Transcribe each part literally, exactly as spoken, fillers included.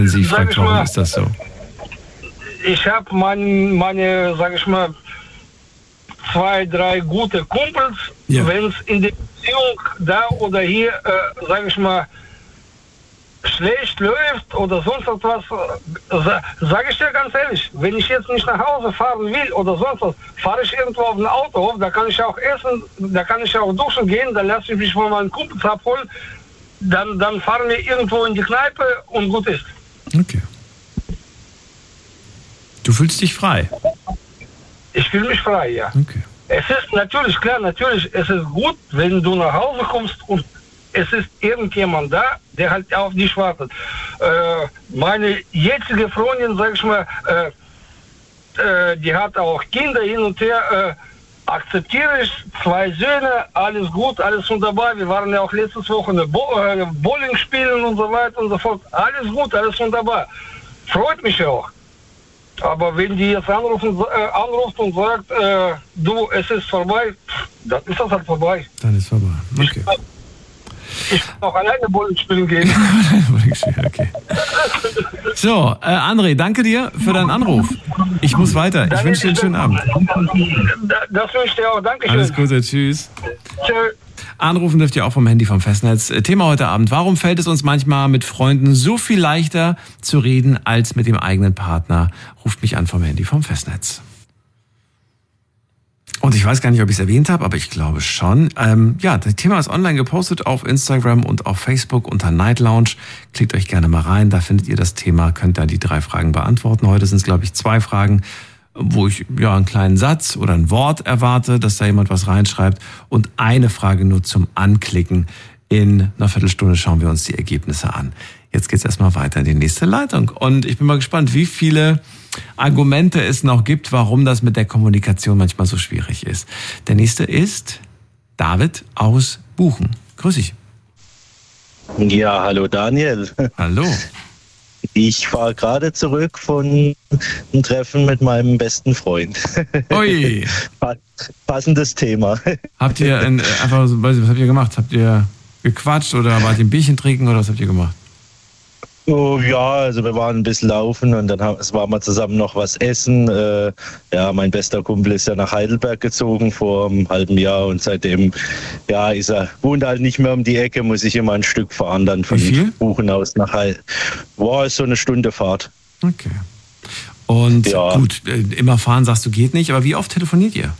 Sie fragt, warum ist das so? Ich habe mein, meine, sag ich mal, zwei, drei gute Kumpels, ja. Wenn es in der Beziehung da oder hier, äh, sag ich mal, schlecht läuft oder sonst etwas, äh, sage ich dir ganz ehrlich, wenn ich jetzt nicht nach Hause fahren will oder sonst was, fahre ich irgendwo auf den Autohof, da kann ich auch essen, da kann ich auch duschen gehen, dann lasse ich mich von meinen Kumpels abholen, dann, dann fahren wir irgendwo in die Kneipe und gut ist. Okay. Du fühlst dich frei? Ich fühle mich frei, ja. Okay. Es ist natürlich, klar, natürlich, es ist gut, wenn du nach Hause kommst und es ist irgendjemand da, der halt auf dich wartet. Äh, meine jetzige Freundin, sag ich mal, äh, äh, die hat auch Kinder hin und her, äh, akzeptiere ich, zwei Söhne, alles gut, alles wunderbar. Wir waren ja auch letztes Wochenende Bo- äh, Bowling spielen und so weiter und so fort. Alles gut, alles wunderbar. Freut mich auch. Aber wenn die jetzt anrufen, äh, anruft und sagt, äh, du, es ist vorbei, dann ist das halt vorbei. Dann ist vorbei, okay. Ich kann auch alleine Bowling spielen gehen. Okay. So, äh, André, danke dir für deinen Anruf. Ich muss weiter. Ich wünsche dir einen schönen Abend. Das wünsche ich dir auch. Dankeschön. Alles Gute, tschüss. Tschö. Anrufen dürft ihr auch vom Handy vom Festnetz. Thema heute Abend: Warum fällt es uns manchmal mit Freunden so viel leichter zu reden als mit dem eigenen Partner? Ruft mich an vom Handy vom Festnetz. Und ich weiß gar nicht, ob ich es erwähnt habe, aber ich glaube schon. Ähm, ja, das Thema ist online gepostet auf Instagram und auf Facebook unter Night Lounge. Klickt euch gerne mal rein, da findet ihr das Thema, könnt da die drei Fragen beantworten. Heute sind es, glaube ich, zwei Fragen, wo ich ja einen kleinen Satz oder ein Wort erwarte, dass da jemand was reinschreibt, und eine Frage nur zum Anklicken. In einer Viertelstunde schauen wir uns die Ergebnisse an. Jetzt geht's erstmal weiter in die nächste Leitung. Und ich bin mal gespannt, wie viele Argumente es noch gibt, warum das mit der Kommunikation manchmal so schwierig ist. Der nächste ist David aus Buchen. Grüß dich. Ja, hallo Daniel. Hallo. Ich fahre gerade zurück von einem Treffen mit meinem besten Freund. Ui. Passendes Thema. Habt ihr ein, einfach, was habt ihr gemacht? Habt ihr gequatscht oder wart ihr ein Bierchen trinken oder was habt ihr gemacht? Oh, ja, also wir waren ein bisschen laufen und dann haben, es waren wir zusammen noch was essen. Äh, ja, mein bester Kumpel ist ja nach Heidelberg gezogen vor einem halben Jahr und seitdem, ja, ist er, wohnt halt nicht mehr um die Ecke, muss ich immer ein Stück fahren dann von Buchen aus nach Heidelberg. Boah, ist so eine Stunde Fahrt. Okay. Und ja. Gut, immer fahren sagst du geht nicht, aber wie oft telefoniert ihr?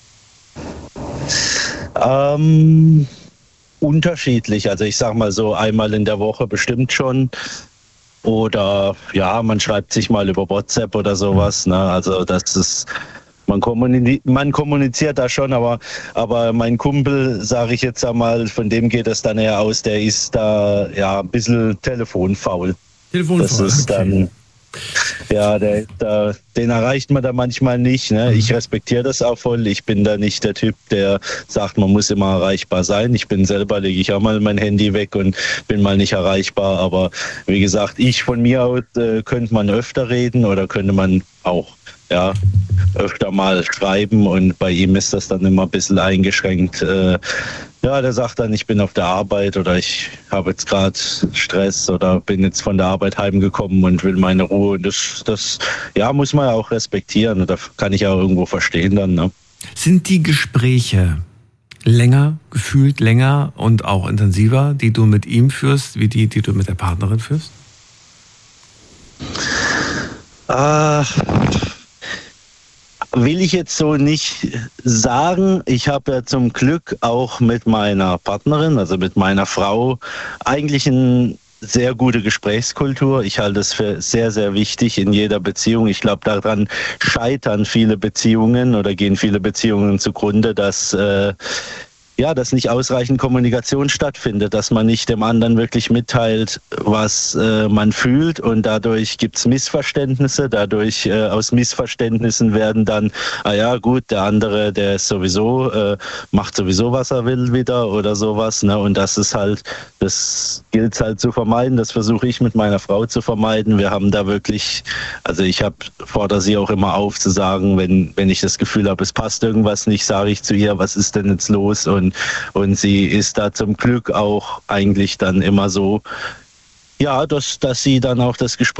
Ähm, unterschiedlich, also ich sag mal so einmal in der Woche bestimmt schon. Oder ja, man schreibt sich mal über WhatsApp oder sowas. Ne? Also das ist, man, kommuni- man kommuniziert da schon, aber, aber mein Kumpel, sage ich jetzt einmal, von dem geht es dann eher aus, der ist da ja ein bisschen telefonfaul. Telefonfaul, das ist okay. dann, ja, der, der, den erreicht man da manchmal nicht. Ne? Ich respektiere das auch voll. Ich bin da nicht der Typ, der sagt, man muss immer erreichbar sein. Ich bin selber, lege ich auch mal mein Handy weg und bin mal nicht erreichbar. Aber wie gesagt, ich von mir aus äh, könnte man öfter reden oder könnte man auch ja, öfter mal schreiben, und bei ihm ist das dann immer ein bisschen eingeschränkt. Äh, ja, der sagt dann, ich bin auf der Arbeit oder ich habe jetzt gerade Stress oder bin jetzt von der Arbeit heimgekommen und will meine Ruhe. Und das, das ja, muss man ja auch respektieren, und da kann ich auch irgendwo verstehen dann. Ne? Sind die Gespräche länger, gefühlt länger und auch intensiver, die du mit ihm führst, wie die, die du mit der Partnerin führst? Ah... Will ich jetzt so nicht sagen. Ich habe ja zum Glück auch mit meiner Partnerin, also mit meiner Frau, eigentlich eine sehr gute Gesprächskultur. Ich halte es für sehr, sehr wichtig in jeder Beziehung. Ich glaube, daran scheitern viele Beziehungen oder gehen viele Beziehungen zugrunde, dass äh, ja, dass nicht ausreichend Kommunikation stattfindet, dass man nicht dem anderen wirklich mitteilt, was äh, man fühlt, und dadurch gibt es Missverständnisse, dadurch äh, aus Missverständnissen werden dann, ah ja gut, der andere, der ist sowieso, äh, macht sowieso, was er will wieder oder sowas, ne? Und das ist halt, das gilt halt zu vermeiden, das versuche ich mit meiner Frau zu vermeiden. Wir haben da wirklich, also ich habe, fordere sie auch immer auf zu sagen, wenn, wenn ich das Gefühl habe, es passt irgendwas nicht, sage ich zu ihr, was ist denn jetzt los, und Und sie ist da zum Glück auch eigentlich dann immer so, ja, dass, dass sie dann auch das Gespräch